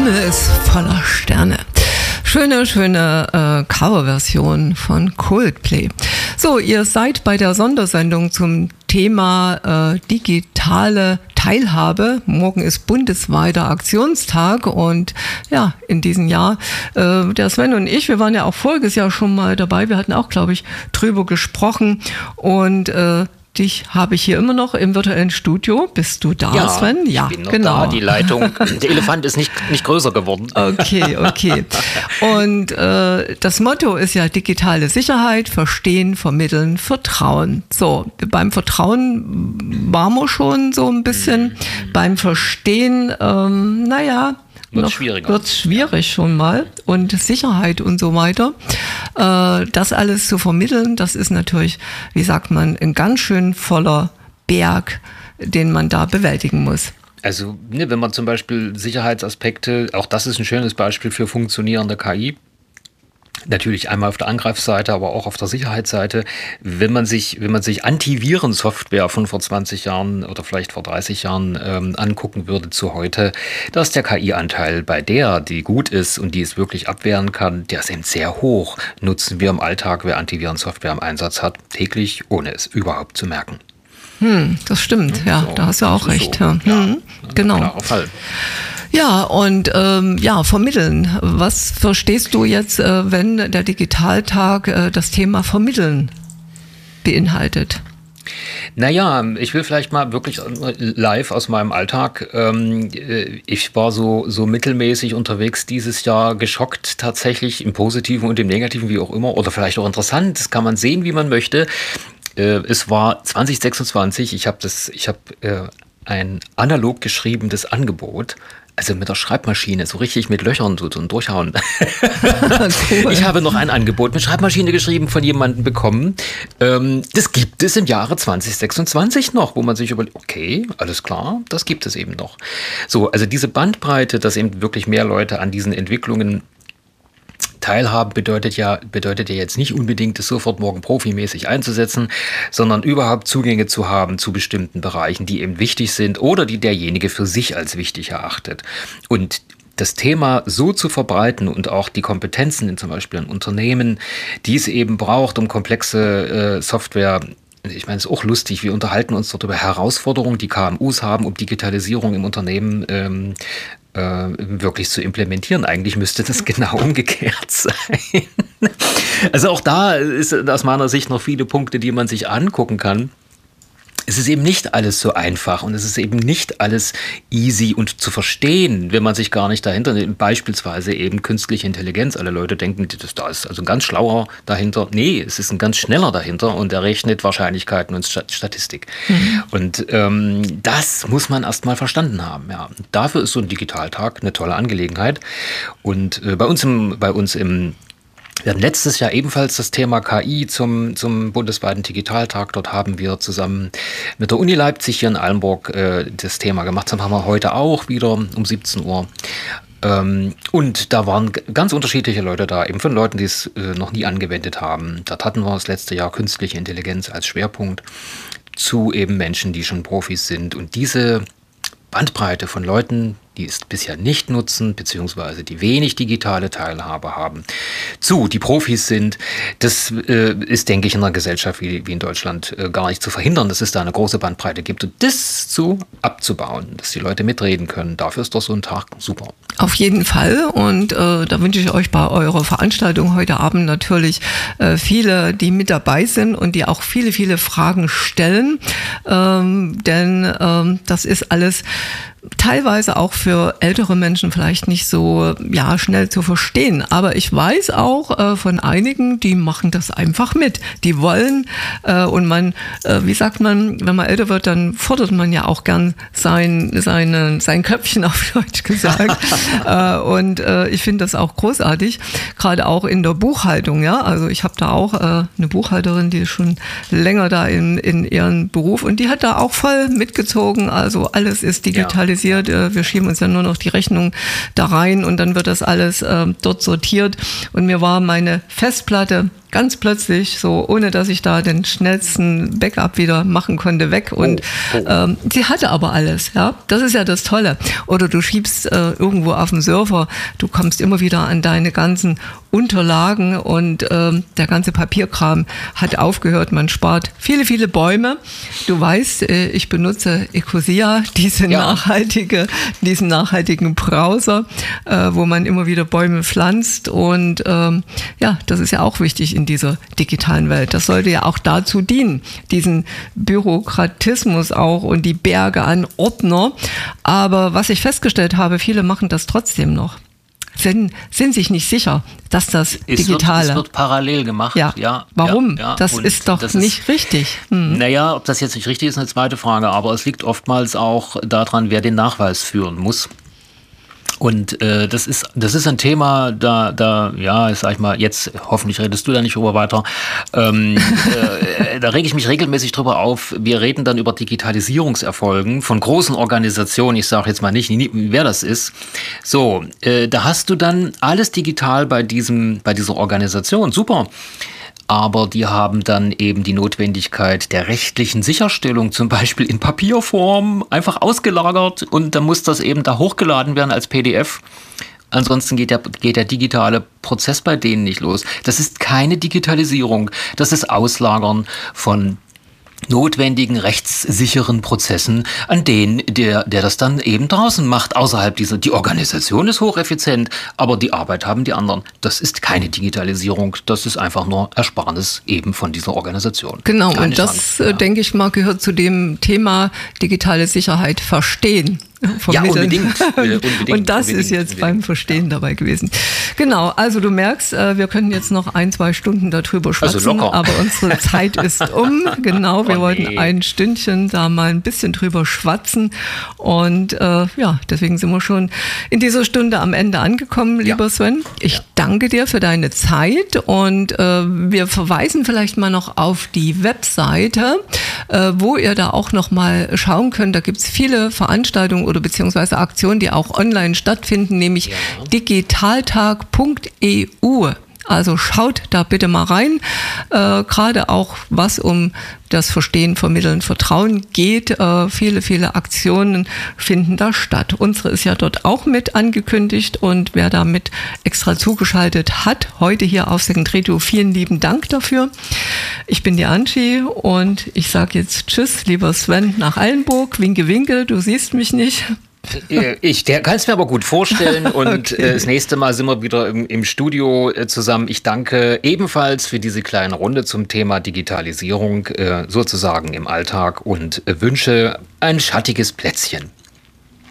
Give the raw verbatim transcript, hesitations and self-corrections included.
Himmel ist voller Sterne. Schöne, schöne äh, Coverversion von Coldplay. So, ihr seid bei der Sondersendung zum Thema äh, digitale Teilhabe. Morgen ist bundesweiter Aktionstag und ja, in diesem Jahr, äh, der Sven und ich, wir waren ja auch voriges Jahr schon mal dabei. Wir hatten auch, glaube ich, drüber gesprochen und äh, dich habe ich hier immer noch im virtuellen Studio. Bist du da, ja, Sven? Ja, ich bin noch genau. Da. Die Leitung, der Elefant ist nicht, nicht größer geworden. Okay, okay. Und äh, das Motto ist ja digitale Sicherheit, Verstehen, Vermitteln, Vertrauen. So, beim Vertrauen waren wir schon so ein bisschen. Mhm. Beim Verstehen, ähm, naja, wird schwieriger. Wird schwierig schon mal. Und Sicherheit und so weiter. Äh, das alles zu vermitteln, das ist natürlich, wie sagt man, ein ganz schön voller Berg, den man da bewältigen muss. Also, ne, wenn man zum Beispiel Sicherheitsaspekte, auch das ist ein schönes Beispiel für funktionierende K I. Natürlich einmal auf der Angreifsseite, aber auch auf der Sicherheitsseite. Wenn man sich, wenn man sich Antivirensoftware von vor zwanzig Jahren oder vielleicht vor dreißig Jahren ähm, angucken würde zu heute, da ist der K I-Anteil bei der, die gut ist und die es wirklich abwehren kann, der ist eben sehr hoch. Nutzen wir im Alltag, wer Antivirensoftware im Einsatz hat, täglich, ohne es überhaupt zu merken. Hm, das stimmt, ja, so, da hast du auch recht. So. Ja. Ja, hm, genau. Klarer Fall. Ja, und ähm, ja, vermitteln. Was verstehst du jetzt, äh, wenn der Digitaltag äh, das Thema Vermitteln beinhaltet? Naja, ich will vielleicht mal wirklich live aus meinem Alltag. Ähm, ich war so, so mittelmäßig unterwegs dieses Jahr, geschockt tatsächlich, im Positiven und im Negativen, wie auch immer, oder vielleicht auch interessant, das kann man sehen, wie man möchte. Äh, es war zwanzig sechsundzwanzig, ich habe das, ich habe äh, ein analog geschriebenes Angebot. Also mit der Schreibmaschine, so richtig mit Löchern so, so ein Durchhauen. Cool. Ich habe noch ein Angebot mit Schreibmaschine geschrieben von jemandem bekommen. Ähm, das gibt es im Jahre zwanzig sechsundzwanzig noch, wo man sich überlegt, okay, alles klar, das gibt es eben noch. So, also diese Bandbreite, dass eben wirklich mehr Leute an diesen Entwicklungen teilhaben, bedeutet ja, bedeutet ja jetzt nicht unbedingt, das sofort morgen profimäßig einzusetzen, sondern überhaupt Zugänge zu haben zu bestimmten Bereichen, die eben wichtig sind oder die derjenige für sich als wichtig erachtet. Und das Thema so zu verbreiten und auch die Kompetenzen in zum Beispiel in Unternehmen, die es eben braucht, um komplexe äh, Software, ich meine, es ist auch lustig, wir unterhalten uns dort über Herausforderungen, die K M Us haben, um Digitalisierung im Unternehmen ähm, äh, wirklich zu implementieren. Eigentlich müsste das genau umgekehrt sein. Also auch da ist aus meiner Sicht noch viele Punkte, die man sich angucken kann. Es ist eben nicht alles so einfach und es ist eben nicht alles easy und zu verstehen, wenn man sich gar nicht dahinter, beispielsweise eben künstliche Intelligenz. Alle Leute denken, das, da ist also ein ganz schlauer dahinter. Nee, es ist ein ganz schneller dahinter und er rechnet Wahrscheinlichkeiten und Statistik. Mhm. Und ähm, das muss man erst mal verstanden haben. Ja. Dafür ist so ein Digitaltag eine tolle Angelegenheit. Und äh, bei uns im, bei uns im Wir hatten letztes Jahr ebenfalls das Thema K I zum, zum bundesweiten Digitaltag. Dort haben wir zusammen mit der Uni Leipzig hier in Eilenburg äh, das Thema gemacht. Das haben wir heute auch wieder um siebzehn Uhr. Ähm, und da waren g- ganz unterschiedliche Leute da, eben von Leuten, die es äh, noch nie angewendet haben. Dort hatten wir das letzte Jahr künstliche Intelligenz als Schwerpunkt zu eben Menschen, die schon Profis sind. Und diese Bandbreite von Leuten, die es bisher nicht nutzen, beziehungsweise die wenig digitale Teilhabe haben, zu, die Profis sind, das äh, ist, denke ich, in einer Gesellschaft wie, wie in Deutschland äh, gar nicht zu verhindern, dass es da eine große Bandbreite gibt. Und das zu abzubauen, dass die Leute mitreden können, dafür ist doch so ein Tag super. Auf jeden Fall und äh, da wünsche ich euch bei eurer Veranstaltung heute Abend natürlich äh, viele, die mit dabei sind und die auch viele, viele Fragen stellen, ähm, denn ähm, das ist alles teilweise auch für ältere Menschen vielleicht nicht so ja schnell zu verstehen. Aber ich weiß auch äh, von einigen, die machen das einfach mit. Die wollen äh, und man, äh, wie sagt man, wenn man älter wird, dann fordert man ja auch gern sein, seine, sein Köpfchen auf Deutsch gesagt. äh, und äh, ich finde das auch großartig, gerade auch in der Buchhaltung. Ja, also ich habe da auch äh, eine Buchhalterin, die ist schon länger da in, in ihrem Beruf und die hat da auch voll mitgezogen. Also alles ist digitalisiert. digitalisiert. Äh, wir schieben uns ja nur noch die Rechnung da rein und dann wird das alles äh, dort sortiert. Und mir war meine Festplatte ganz plötzlich, so ohne dass ich da den schnellsten Backup wieder machen konnte, weg. Und oh, oh. Ähm, sie hatte aber alles, ja. Das ist ja das Tolle. Oder du schiebst äh, irgendwo auf dem Server, du kommst immer wieder an deine ganzen Unterlagen und ähm, der ganze Papierkram hat aufgehört. Man spart viele, viele Bäume. Du weißt, äh, ich benutze Ecosia, diese ja. nachhaltige, diesen nachhaltigen Browser, äh, wo man immer wieder Bäume pflanzt. Und ähm, ja, das ist ja auch wichtig in dieser digitalen Welt. Das sollte ja auch dazu dienen, diesen Bürokratismus auch und die Berge an Ordner. Aber was ich festgestellt habe, viele machen das trotzdem noch. Sind, sind sich nicht sicher, dass das es Digitale... Wird, es wird parallel gemacht. Ja, ja warum? Ja, ja. Das und ist doch das nicht ist, richtig. Hm. Naja, ob das jetzt nicht richtig ist, eine zweite Frage. Aber es liegt oftmals auch daran, wer den Nachweis führen muss. Und äh, das ist das ist ein Thema, da, da ja, sag ich mal, jetzt hoffentlich redest du da nicht drüber weiter, ähm, äh, da rege ich mich regelmäßig drüber auf. Wir reden dann über Digitalisierungserfolgen von großen Organisationen, ich sage jetzt mal nicht, wer das ist. So, äh, da hast du dann alles digital bei diesem, bei dieser Organisation, super. Aber die haben dann eben die Notwendigkeit der rechtlichen Sicherstellung, zum Beispiel in Papierform, einfach ausgelagert und dann muss das eben da hochgeladen werden als P D F. Ansonsten geht der, geht der digitale Prozess bei denen nicht los. Das ist keine Digitalisierung, das ist Auslagern von notwendigen rechtssicheren Prozessen an den, der, der das dann eben draußen macht, außerhalb dieser, die Organisation ist hocheffizient, aber die Arbeit haben die anderen. Das ist keine Digitalisierung, das ist einfach nur Ersparnis eben von dieser Organisation. Genau, keine und das, Chance, ja. denke ich mal, gehört zu dem Thema digitale Sicherheit verstehen. Ja, unbedingt. unbedingt. Und das unbedingt, ist jetzt unbedingt. beim Verstehen ja. dabei gewesen. Genau, also du merkst, wir könnten jetzt noch ein, zwei Stunden darüber schwatzen, also locker. aber unsere Zeit ist um. Genau, wir oh, wollten nee. ein Stündchen da mal ein bisschen drüber schwatzen und äh, ja, deswegen sind wir schon in dieser Stunde am Ende angekommen, lieber ja. Sven. Ich ja. danke dir für deine Zeit und äh, wir verweisen vielleicht mal noch auf die Webseite, äh, wo ihr da auch noch mal schauen könnt. Da gibt es viele Veranstaltungen oder beziehungsweise Aktionen, die auch online stattfinden, nämlich ja. digitaltag punkt e u. Also schaut da bitte mal rein, äh, gerade auch was um das Verstehen, Vermitteln, Vertrauen geht. Äh, viele, viele Aktionen finden da statt. Unsere ist ja dort auch mit angekündigt und wer da mit extra zugeschaltet hat, heute hier auf Second Radio, vielen lieben Dank dafür. Ich bin die Angie und ich sage jetzt Tschüss, lieber Sven, nach Eilenburg. Winke, winke, du siehst mich nicht. Ich kann es mir aber gut vorstellen und okay. äh, das nächste Mal sind wir wieder im, im Studio äh, zusammen. Ich danke ebenfalls für diese kleine Runde zum Thema Digitalisierung äh, sozusagen im Alltag und äh, wünsche ein schattiges Plätzchen.